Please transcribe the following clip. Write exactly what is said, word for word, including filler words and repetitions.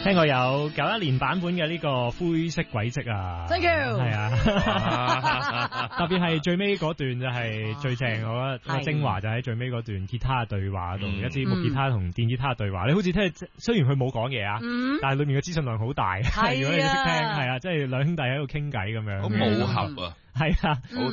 聽過有九一年版本嘅呢個灰色軌跡啊 ，Thank you， 係啊，特別係最尾嗰段就係最正，我覺得精華就喺最尾嗰段吉他嘅對話度，一支木吉他同電吉他嘅對話，你好似聽，雖然佢冇講嘢啊，但係裏面嘅資訊量好大，如果你識聽，係啊，即係兩兄弟喺度傾偈咁樣， 好武俠啊！ 係啊， 好